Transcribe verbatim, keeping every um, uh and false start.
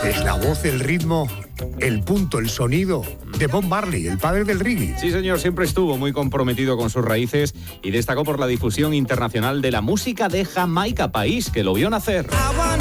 Es la voz, el ritmo, el punto, el sonido de Bob Marley, el padre del reggae. Sí, señor, siempre estuvo muy comprometido con sus raíces y destacó por la difusión internacional de la música de Jamaica, país que lo vio nacer.